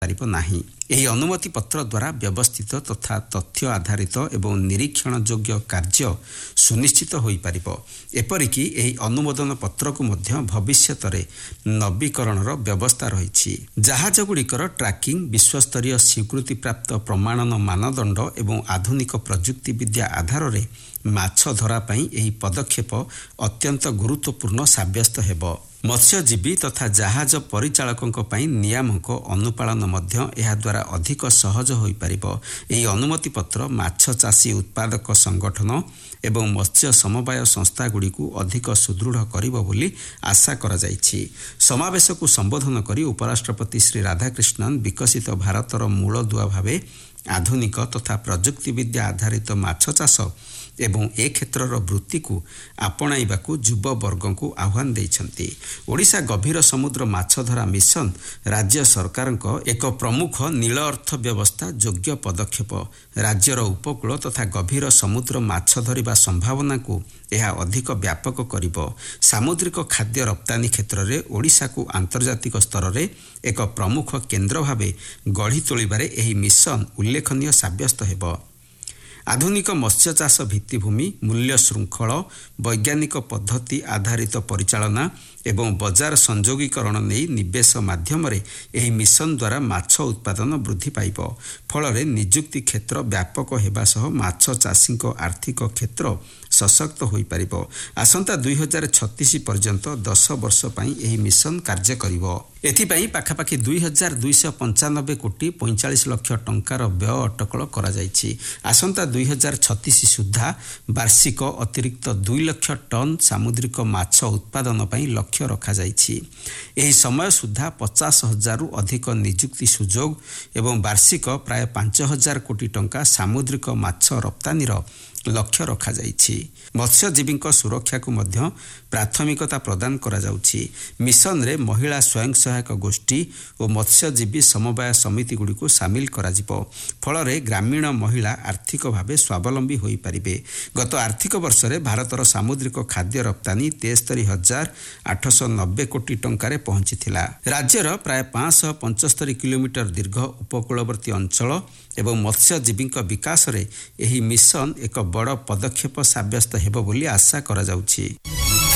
ଯାଇପାରିବ ନାହିଁ। ଏହି ଅନୁମତି ପତ୍ର ଦ୍ୱାରା ବ୍ୟବସ୍ଥିତ ତଥା ତଥ୍ୟ ଆଧାରିତ ଏବଂ ନିରୀକ୍ଷଣ ଯୋଗ୍ୟ କାର୍ଯ୍ୟ ସୁନିଶ୍ଚିତ ହୋଇପାରିବ। ଏପରିକି ଏହି ଅନୁମୋଦନ ପତ୍ରକୁ ମଧ୍ୟ ଭବିଷ୍ୟତରେ ନବୀକରଣର ବ୍ୟବସ୍ଥା ରହିଛି। ଜାହାଜଗୁଡ଼ିକର ଟ୍ରାକିଂ, ବିଶ୍ୱସ୍ତରୀୟ ସ୍ୱୀକୃତିପ୍ରାପ୍ତ ପ୍ରମାଣନ ମାନଦଣ୍ଡ ଏବଂ ଆଧୁନିକ ପ୍ରଯୁକ୍ତିବିଦ୍ୟା ଆଧାରରେ ମାଛ ଧରା ପାଇଁ ଏହି ପଦକ୍ଷେପ ଅତ୍ୟନ୍ତ ଗୁରୁତ୍ୱପୂର୍ଣ୍ଣ ସାବ୍ୟସ୍ତ ହେବ। ମତ୍ସ୍ୟଜୀବୀ ତଥା ଜାହାଜ ପରିଚାଳକଙ୍କ ପାଇଁ ନିୟାମକ ଅନୁପାଳନ ମଧ୍ୟ ଏହାଦ୍ୱାରା ଅଧିକ ସହଜ ହୋଇପାରିବ। ଏହି ଅନୁମତି ପତ୍ର ମାଛ ଚାଷୀ ଉତ୍ପାଦକ ସଂଗଠନ ଏବଂ ମତ୍ସ୍ୟ ସମବାୟ ସଂସ୍ଥାଗୁଡ଼ିକୁ ଅଧିକ ସୁଦୃଢ଼ କରିବ ବୋଲି ଆଶା କରାଯାଇଛି। ସମାବେଶକୁ ସମ୍ବୋଧନ କରି ଉପରାଷ୍ଟ୍ରପତି ଶ୍ରୀ ରାଧାକ୍ରିଷ୍ଣନ୍ ବିକଶିତ ଭାରତର ମୂଳଦୁଆ ଭାବେ ଆଧୁନିକ ତଥା ପ୍ରଯୁକ୍ତିବିଦ୍ୟା ଆଧାରିତ ମାଛ ଚାଷ ଏବଂ ଏ କ୍ଷେତ୍ରର ବୃତ୍ତିକୁ ଆପଣାଇବାକୁ ଯୁବବର୍ଗଙ୍କୁ ଆହ୍ୱାନ ଦେଇଛନ୍ତି। ଓଡ଼ିଶା ଗଭୀର ସମୁଦ୍ର ମାଛଧରା ମିଶନ ରାଜ୍ୟ ସରକାରଙ୍କ ଏକ ପ୍ରମୁଖ ନୀଳ ଅର୍ଥ ବ୍ୟବସ୍ଥା ଯୋଗ୍ୟ ପଦକ୍ଷେପ। ରାଜ୍ୟର ଉପକୂଳ ତଥା ଗଭୀର ସମୁଦ୍ର ମାଛ ଧରିବା ସମ୍ଭାବନାକୁ ଏହା ଅଧିକ ବ୍ୟାପକ କରିବ। ସାମୁଦ୍ରିକ ଖାଦ୍ୟ ରପ୍ତାନି କ୍ଷେତ୍ରରେ ଓଡ଼ିଶାକୁ ଆନ୍ତର୍ଜାତିକ ସ୍ତରରେ ଏକ ପ୍ରମୁଖ କେନ୍ଦ୍ର ଭାବେ ଗଢ଼ି ତୋଳିବାରେ ଏହି ମିଶନ ଉଲ୍ଲେଖନୀୟ ସାବ୍ୟସ୍ତ ହେବ। ଆଧୁନିକ ମତ୍ସ୍ୟ ଚାଷ ଭିତ୍ତିଭୂମି, ମୂଲ୍ୟ ଶୃଙ୍ଖଳ, ବୈଜ୍ଞାନିକ ପଦ୍ଧତି ଆଧାରିତ ପରିଚାଳନା ଏବଂ ବଜାର ସଂଯୋଗୀକରଣ ନେଇ ନିବେଶ ମାଧ୍ୟମରେ ଏହି ମିଶନ ଦ୍ୱାରା ମାଛ ଉତ୍ପାଦନ ବୃଦ୍ଧି ପାଇବ। ଫଳରେ ନିଯୁକ୍ତି କ୍ଷେତ୍ର ବ୍ୟାପକ ହେବା ସହ ମାଛ ଚାଷୀଙ୍କ ଆର୍ଥିକ କ୍ଷେତ୍ର ସଶକ୍ତ ହୋଇପାରିବ। ଆସନ୍ତା 2036 ପର୍ଯ୍ୟନ୍ତ 10 ବର୍ଷ ପାଇଁ ଏହି ମିଶନ କାର୍ଯ୍ୟ କରିବ। ଏଥିପାଇଁ ପାଖାପାଖି 2295 କୋଟି 45 ଲକ୍ଷ ଟଙ୍କାର ବ୍ୟୟ ଅଟକଳ କରାଯାଇଛି। ଆସନ୍ତା 2036 ସୁଦ୍ଧା ବାର୍ଷିକ ଅତିରିକ୍ତ 2 ଲକ୍ଷ ଟନ୍ ସାମୁଦ୍ରିକ ମାଛ ଉତ୍ପାଦନ ପାଇଁ ଲକ୍ଷ୍ୟ ରଖାଯାଇଛି। ଏହି ସମୟ ସୁଦ୍ଧା 50,000ରୁ ଅଧିକ ନିଯୁକ୍ତି ସୁଯୋଗ ଏବଂ ବାର୍ଷିକ ପ୍ରାୟ 5,000 କୋଟି ଟଙ୍କା ସାମୁଦ୍ରିକ ମାଛ ରପ୍ତାନିର ଲକ୍ଷ୍ୟ ରଖାଯାଇଛି। ମତ୍ସ୍ୟଜୀବୀଙ୍କ ସୁରକ୍ଷାକୁ ମଧ୍ୟ ପ୍ରାଥମିକତା ପ୍ରଦାନ କରାଯାଉଛି। ମିଶନରେ ମହିଳା ସ୍ୱୟଂ ସହାୟକ ଗୋଷ୍ଠୀ ଓ ମତ୍ସ୍ୟଜୀବୀ ସମବାୟ ସମିତିଗୁଡ଼ିକୁ ସାମିଲ କରାଯିବ। ଫଳରେ ଗ୍ରାମୀଣ ମହିଳା ଆର୍ଥିକ ଭାବେ ସ୍ୱାବଲମ୍ବୀ ହୋଇପାରିବେ। ଗତ ଆର୍ଥିକ ବର୍ଷରେ ଭାରତର ସାମୁଦ୍ରିକ ଖାଦ୍ୟ ରପ୍ତାନି 73,890 କୋଟି ଟଙ୍କାରେ ପହଞ୍ଚିଥିଲା। ରାଜ୍ୟର ପ୍ରାୟ 575 କିଲୋମିଟର ଦୀର୍ଘ ଉପକୂଳବର୍ତ୍ତୀ ଅଞ୍ଚଳ ଏବଂ ମତ୍ସ୍ୟଜୀବୀଙ୍କ ବିକାଶରେ ଏହି ମିଶନ ଏକ ବଡ଼ ପଦକ୍ଷେପ ସାବ୍ୟସ୍ତ ହେବ ବୋଲି ଆଶା କରାଯାଉଛି।